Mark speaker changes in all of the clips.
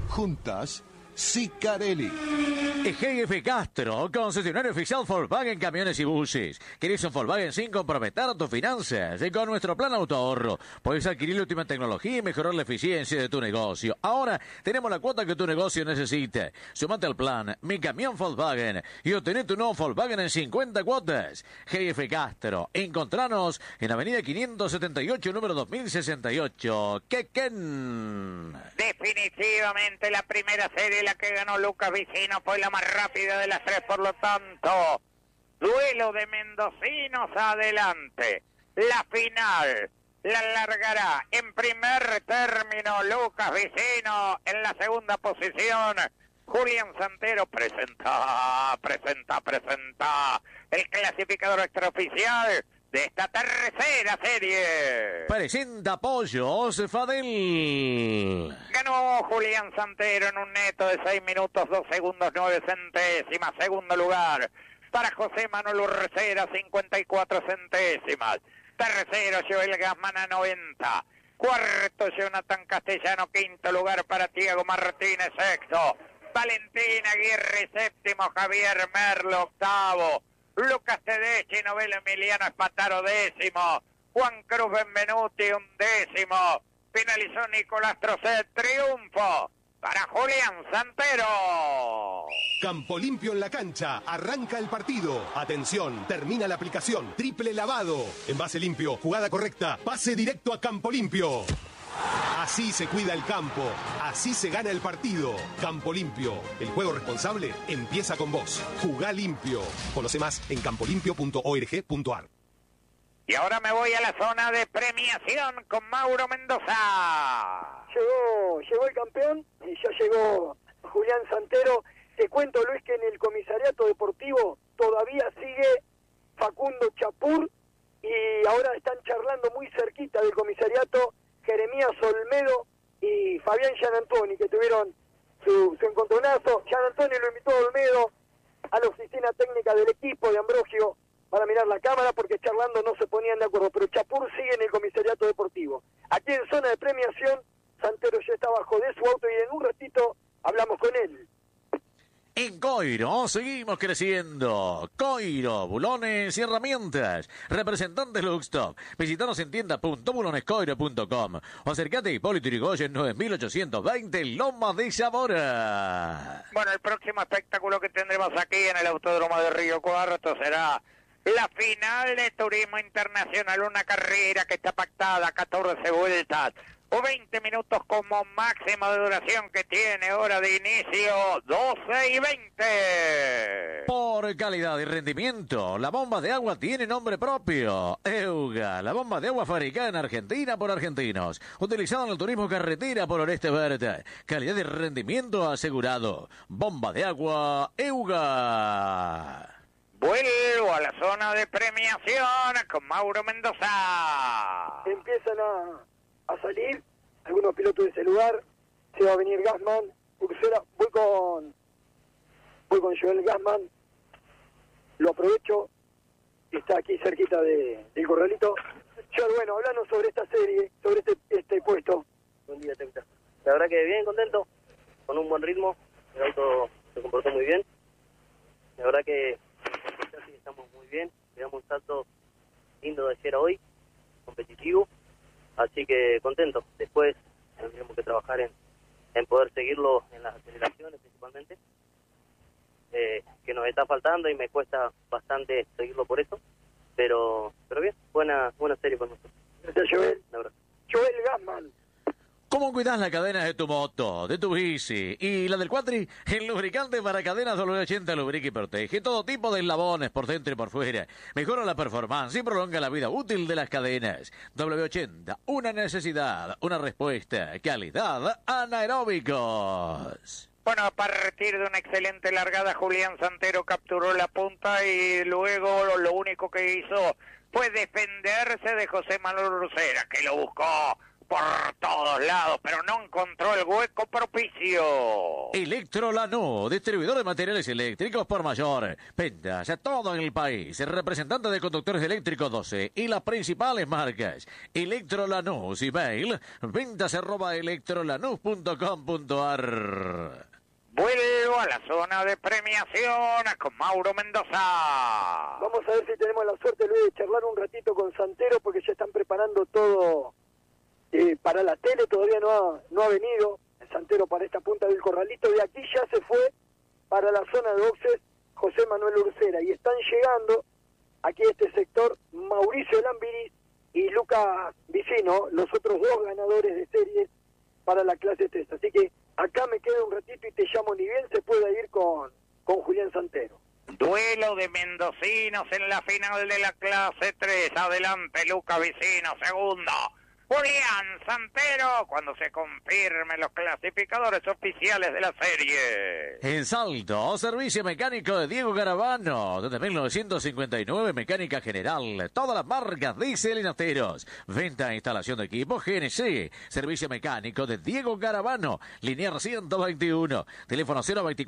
Speaker 1: Juntas, Sicarelli.
Speaker 2: GF Castro, concesionario oficial Volkswagen Camiones y Buses. ¿Querés un Volkswagen sin comprometer tus finanzas? Con nuestro plan autoahorro puedes adquirir la última tecnología y mejorar la eficiencia de tu negocio. Ahora tenemos la cuota que tu negocio necesita. Sumate al plan Mi Camión Volkswagen y obtener tu nuevo Volkswagen en 50 cuotas. GF Castro, encontranos en Avenida 578, número 2068. ¡Quequén!
Speaker 3: Definitivamente la primera serie, la que ganó Lucas Vicino, fue la más rápida de las tres, por lo tanto, duelo de mendocinos adelante. La final la largará en primer término Lucas Vicino, en la segunda posición Julián Santero. Presenta el clasificador extraoficial de esta tercera serie.
Speaker 2: Presenta Pollos Fadel.
Speaker 3: Ganó Julián Santero en un neto de 6 minutos, 2 segundos, 9 centésimas. Segundo lugar para José Manuel Urcera, 54 centésimas. Tercero, Joel Gassman a 90. Cuarto, Jonathan Castellano. Quinto lugar para Tiago Martínez. Sexto, Valentín Aguirre. Séptimo, Javier Merlo. Octavo, Lucas Tedeschi. Novelo, Emiliano Espataro. Décimo, Juan Cruz Benvenuti. Undécimo, finalizó Nicolás Trocet. Triunfo para Julián Santero.
Speaker 4: Campo Limpio en la cancha. Arranca el partido. Atención, termina la aplicación. Triple lavado. Envase limpio, jugada correcta. Pase directo a Campo Limpio. Así se cuida el campo. Así se gana el partido. Campo Limpio. El juego responsable empieza con vos. Jugá limpio. Conoce más en campolimpio.org.ar.
Speaker 3: Y ahora me voy a la zona de premiación con Mauro Mendoza.
Speaker 5: Llegó el campeón y ya llegó Julián Santero. Te cuento, Luis, que en el comisariato deportivo todavía sigue Facundo Chapur y ahora están charlando muy cerquita del comisariato Jeremías Olmedo y Fabián Gianantoni, que tuvieron su encontronazo. Gianantoni lo invitó a Olmedo a la oficina técnica del equipo de Ambrogio para mirar la cámara, porque charlando no se ponían de acuerdo, pero Chapur sigue en el comisariato deportivo. Aquí en zona de premiación, Santero ya está abajo de su auto y en un ratito hablamos con él.
Speaker 2: En Coiro seguimos creciendo. Coiro, bulones y herramientas. Representantes Luxtop. Visítanos en tienda.bulonescoiro.com o acercate a Hipólito Yrigoyen 9820, Loma de Zamora.
Speaker 3: Bueno, el próximo espectáculo que tendremos aquí en el Autódromo de Río Cuarto será la final de Turismo Internacional, una carrera que está pactada, 14 vueltas o 20 minutos como máximo de duración, que tiene hora de inicio 12:20.
Speaker 2: Por calidad y rendimiento, la bomba de agua tiene nombre propio. Euga, la bomba de agua fabricada en Argentina por argentinos, utilizada en el turismo carretera por Oeste Verde. Calidad y rendimiento asegurado. Bomba de agua Euga.
Speaker 3: Vuelvo a la zona de premiación con Mauro Mendoza.
Speaker 5: Empiezan a salir algunos pilotos de ese lugar. Se va a venir Gassman, Urcera. Voy con Joel Gassman, lo aprovecho, está aquí cerquita del corralito. Joel, bueno, hablanos sobre esta serie, sobre este puesto.
Speaker 6: Buen día, Tecta. La verdad que bien, contento, con un buen ritmo, el auto se comportó muy bien. La verdad que sí, estamos muy bien, pegamos un salto lindo de ayer a hoy, competitivo. Así que contento. Después tendremos que trabajar en poder seguirlo en las aceleraciones principalmente, que nos está faltando y me cuesta bastante seguirlo por eso. Pero bien, buena serie con nosotros.
Speaker 5: Gracias, Joel.
Speaker 6: La verdad.
Speaker 5: Joel Gassman.
Speaker 2: ¿Cómo cuidas las cadenas de tu moto, de tu bici y la del cuatri? El lubricante para cadenas W80 lubrica y protege todo tipo de eslabones por dentro y por fuera. Mejora la performance y prolonga la vida útil de las cadenas. W80, una necesidad, una respuesta. Calidad anaeróbicos.
Speaker 3: Bueno, a partir de una excelente largada, Julián Santero capturó la punta y luego lo único que hizo fue defenderse de José Manuel Urcera, que lo buscó por todos lados, pero no encontró el hueco propicio.
Speaker 2: Electrolanú, distribuidor de materiales eléctricos por mayor. Ventas a todo en el país. Representante de conductores eléctricos 12 y las principales marcas. Electrolanú, email, ventas@electrolanú.com.ar.
Speaker 3: Vuelvo a la zona de premiación con Mauro Mendoza.
Speaker 5: Vamos a ver si tenemos la suerte, Luis, de charlar un ratito con Santero, porque ya están preparando todo para la tele. Todavía no ha venido el Santero para esta punta del corralito. De aquí ya se fue para la zona de boxes José Manuel Ursera. Y están llegando aquí a este sector Mauricio Lambiris y Lucas Vicino, los otros dos ganadores de series para la clase 3. Así que acá me quedo un ratito y te llamo, ni bien se pueda ir con Julián Santero.
Speaker 3: Duelo de mendocinos en la final de la clase 3. Adelante, Lucas Vicino, segundo. Julián Santero, cuando se confirmen los clasificadores oficiales de la serie.
Speaker 2: En Salto, servicio mecánico de Diego Garavano. Desde 1959, mecánica general. Todas las marcas diésel y nafteros. Venta e instalación de equipos GNC. Servicio mecánico de Diego Garavano. Linier 121. Teléfono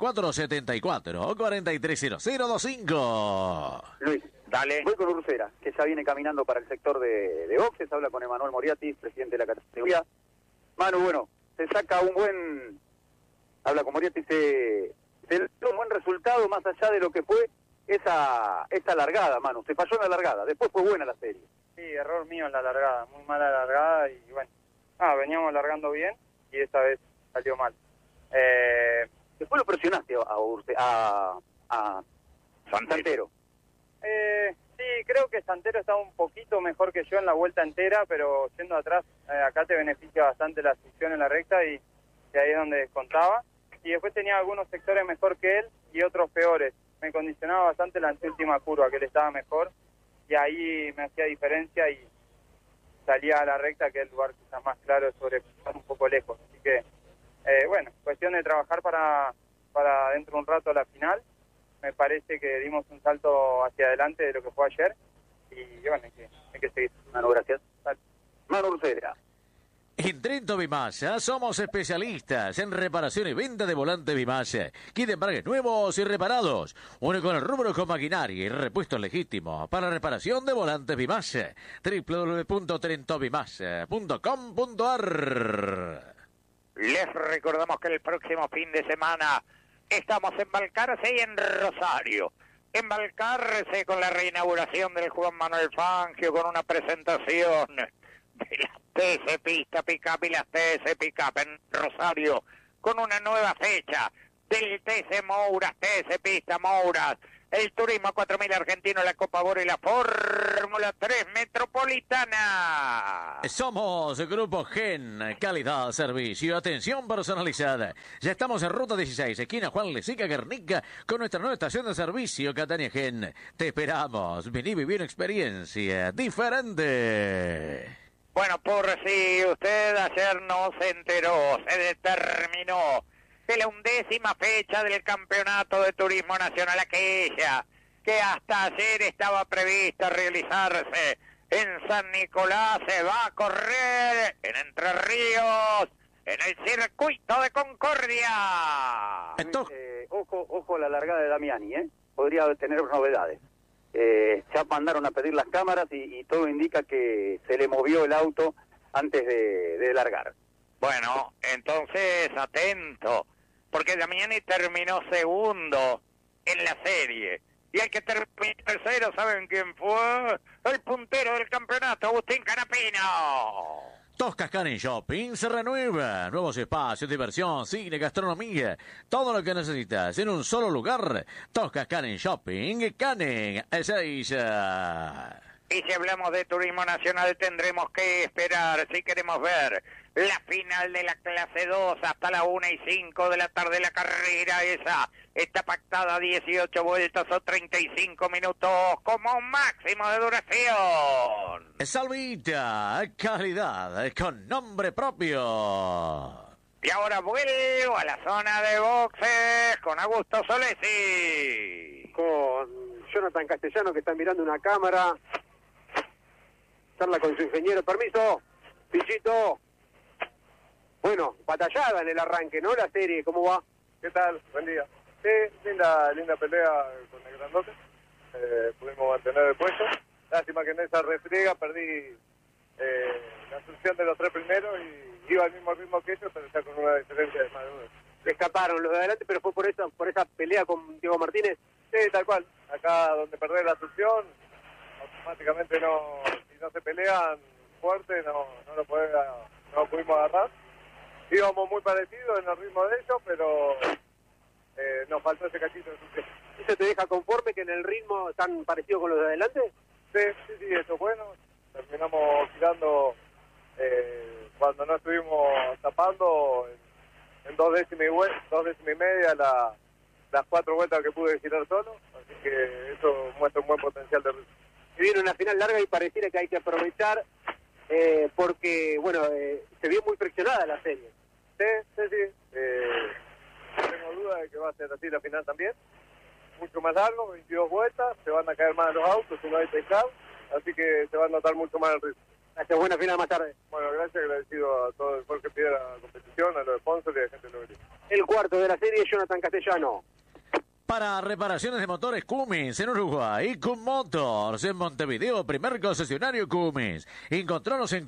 Speaker 2: 024-74-430025.
Speaker 7: Luis.
Speaker 3: Dale.
Speaker 7: Voy con Ursera, que ya viene caminando para el sector de boxes, habla con Emanuel Moriatis, presidente de la categoría. Manu, bueno, se saca un buen... Habla con Moriatis, se dio un buen resultado más allá de lo que fue esa largada, Manu. Se falló en la largada, después fue buena la serie.
Speaker 8: Sí, error mío en la largada, muy mala largada y bueno, veníamos largando bien y esta vez salió mal.
Speaker 7: Después lo presionaste a Santero.
Speaker 8: Sí, creo que Santero está un poquito mejor que yo en la vuelta entera, pero yendo atrás, acá te beneficia bastante la succión en la recta y ahí es donde descontaba. Y después tenía algunos sectores mejor que él y otros peores. Me condicionaba bastante la anteúltima curva, que él estaba mejor, y ahí me hacía diferencia y salía a la recta, que es el lugar quizás más claro sobre un poco lejos. Así que, bueno, cuestión de trabajar para dentro de un rato la final. Me parece que dimos un salto hacia adelante de lo que fue ayer y bueno, hay que seguir.
Speaker 7: Manu, gracias. Manu Ursera.
Speaker 2: En Trento Bimasa somos especialistas en reparación y venta de volantes Bimasa. Kit de embragues nuevos y reparados. Único en el rubro con maquinaria y repuestos legítimos para reparación de volantes Bimasa. www.trentobimasa.com.ar.
Speaker 3: Les recordamos que el próximo fin de semana estamos en Balcarce y en Rosario. En Balcarce con la reinauguración del Juan Manuel Fangio, con una presentación de las TC Pista Pickup y las TC Pickup. En Rosario con una nueva fecha del TC Mouras, TC Pista Mouras, el Turismo 4000 argentino, la Copa Oro y la Fórmula 3 Metropolitana.
Speaker 2: Somos Grupo Gen, calidad, servicio, atención personalizada. Ya estamos en Ruta 16, esquina Juan Lezica, Guernica, con nuestra nueva estación de servicio, Catania Gen. Te esperamos, vení a vivir una experiencia diferente.
Speaker 3: Bueno, por si usted ayer no se enteró, se determinó que la 11ª fecha del Campeonato de Turismo Nacional, aquella que hasta ayer estaba prevista realizarse en San Nicolás, se va a correr en Entre Ríos, en el circuito de Concordia.
Speaker 7: Ojo a la largada de Damiani, podría tener novedades. Ya mandaron a pedir las cámaras y todo indica que se le movió el auto antes de largar.
Speaker 3: Bueno, entonces atento, porque Damiani terminó segundo en la serie. Y el que terminó tercero, ¿saben quién fue? El puntero del campeonato, Agustín Canapino.
Speaker 2: Toscas Canning Shopping se renueva. Nuevos espacios, diversión, cine, gastronomía. Todo lo que necesitas en un solo lugar. Toscas Canning Shopping, Canning, Ezeiza.
Speaker 3: Y si hablamos de turismo nacional, tendremos que esperar, si queremos ver la final de la clase 2 hasta la 1:05 de la tarde. La carrera esa está pactada 18 vueltas o 35 minutos como máximo de duración.
Speaker 2: Salvita, calidad con nombre propio.
Speaker 3: Y ahora vuelvo a la zona de boxes con Augusto Solesi.
Speaker 9: Con Jonathan Castellano, que está mirando una cámara. Charla con su ingeniero. Permiso, Pichito. Bueno, batallada en el arranque, ¿no? La serie, ¿cómo va?
Speaker 8: ¿Qué tal? Buen día. Sí, linda pelea con el grandote. Pudimos mantener el puesto. Lástima que en esa refriega perdí la asunción de los 3 primeros y iba al mismo ritmo que ellos, pero ya con una diferencia de más de 1.
Speaker 9: Escaparon los de adelante, pero fue por esa pelea con Diego Martínez.
Speaker 8: Sí, tal cual. Acá donde perdés la asunción, automáticamente si no se pelean fuerte, no lo pudimos agarrar. Íbamos muy parecidos en el ritmo de ellos, pero nos faltó ese cachito de asunción.
Speaker 9: ¿Eso te deja conforme que en el ritmo tan parecido con los de adelante?
Speaker 8: Sí, eso es bueno. Terminamos girando cuando no estuvimos tapando en 2 décimas y media las 4 vueltas que pude girar solo, así que eso muestra un buen potencial de ritmo.
Speaker 9: Y viene una final larga y pareciera que hay que aprovechar porque, bueno, se vio muy friccionada la serie.
Speaker 8: Sí. No tengo duda de que va a ser así la final también. Mucho más largo, 22 vueltas, se van a caer más los autos si no hay pescado, así que se va a notar mucho más el ritmo.
Speaker 9: Gracias, buena final más tarde.
Speaker 8: Bueno, gracias, agradecido a todo el que pide la competición, a los sponsors y a la gente de Lobería.
Speaker 9: El cuarto de la serie, Jonathan Castellano.
Speaker 2: Para reparaciones de motores Cummins en Uruguay y Cum Motors en Montevideo, primer concesionario Cummins. Encontranos en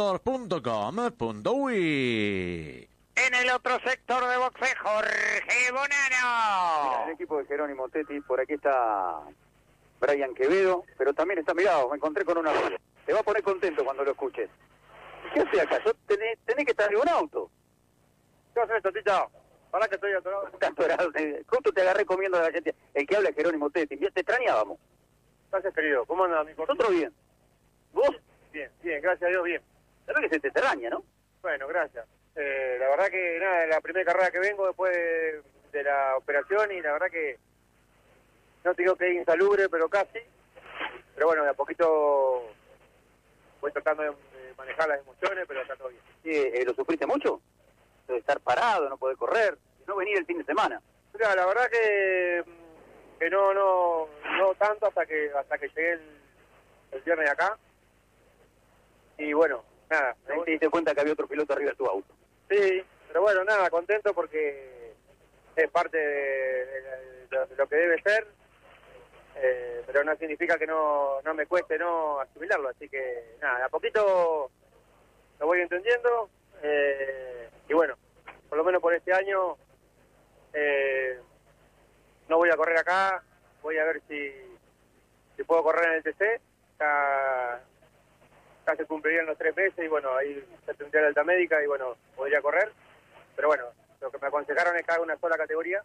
Speaker 2: cummotors.com.uy.
Speaker 3: En el otro sector de boxe, Jorge Bonano.
Speaker 7: El equipo de Jerónimo Tetti, por aquí está Brian Quevedo, pero también está mirado, me encontré con un amigo. Te va a poner contento cuando lo escuches. ¿Qué haces acá? Tenés que estar en un auto.
Speaker 8: ¿Qué haces, Totita? Para que estoy atorado.
Speaker 7: Estás atorado. Justo te agarré comiendo de la gente. El que habla es Jerónimo Tetti. Te extrañábamos.
Speaker 8: Gracias, querido. ¿Cómo anda, mi corto?
Speaker 7: Nosotros bien. ¿Vos?
Speaker 8: Bien, gracias a Dios, bien.
Speaker 7: Sabés que se te extraña, ¿no?
Speaker 8: Bueno, gracias. La verdad que nada, es la primera carrera que vengo después de la operación y la verdad que no te digo que es insalubre, pero casi. Pero bueno, de a poquito voy tratando de manejar las emociones, pero está todo bien.
Speaker 7: ¿Lo sufriste mucho? De estar parado, no poder correr, no venir el fin de semana.
Speaker 8: Mira, la verdad que no tanto hasta que llegué el viernes acá. Y bueno, nada.
Speaker 7: Ahí te diste cuenta que había otro piloto arriba de tu auto.
Speaker 8: Sí, pero bueno, nada, contento porque es parte de lo que debe ser, pero no significa que no me cueste no asimilarlo, así que nada, a poquito lo voy entendiendo y bueno, por lo menos por este año no voy a correr acá, voy a ver si puedo correr en el TC, ya se cumplirían los 3 meses y bueno, ahí se tendría la alta médica y bueno, podría correr, pero bueno, lo que me aconsejaron es que haga una sola categoría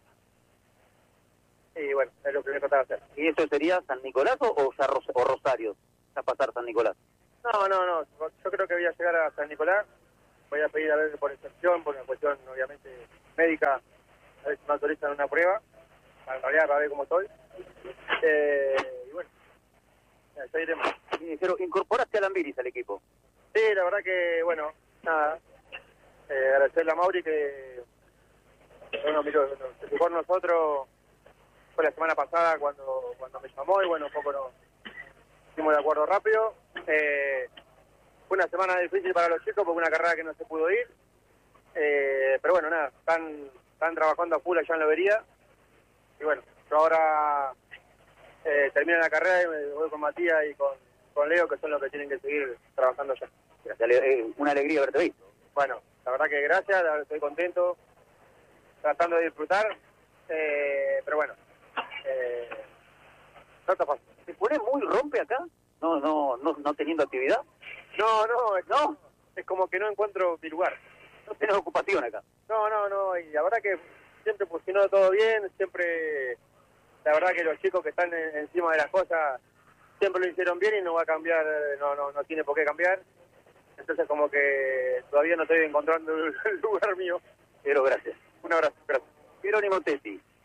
Speaker 8: y bueno, es lo que voy a tratar de hacer.
Speaker 7: ¿Y eso sería San Nicolás o Rosario? ¿A pasar San Nicolás?
Speaker 8: No, yo creo que voy a llegar a San Nicolás, voy a pedir a ver por excepción, por una cuestión obviamente médica, a ver si me autorizan una prueba, en realidad para ver cómo estoy, y bueno, ya iremos.
Speaker 7: Pero incorporaste a Lambiris al equipo.
Speaker 8: Sí, la verdad que, bueno, nada, agradecerle a Mauri que bueno, miró, se fijó en nosotros, fue la semana pasada cuando me llamó y bueno, un poco nos hicimos de acuerdo rápido. Fue una semana difícil para los chicos porque una carrera que no se pudo ir, pero bueno, nada, están trabajando a full allá en Lobería y bueno, yo ahora termino la carrera y me voy con Matías y con Leo, que son los que tienen que seguir trabajando allá.
Speaker 7: Una alegría verte visto.
Speaker 8: Bueno, la verdad que gracias, la verdad estoy contento, tratando de disfrutar, pero bueno, no está fácil.
Speaker 7: ¿Te pones muy rompe acá? No teniendo actividad.
Speaker 8: No, es como que no encuentro mi lugar.
Speaker 7: No tenés ocupación acá.
Speaker 8: No, y la verdad que siempre funcionó todo bien, siempre, la verdad que los chicos que están encima de las cosas siempre lo hicieron bien y no va a cambiar, no tiene por qué cambiar. Entonces como que todavía no estoy encontrando el lugar mío.
Speaker 7: Pero gracias.
Speaker 8: Un abrazo, gracias.
Speaker 7: Jerónimo Tetti.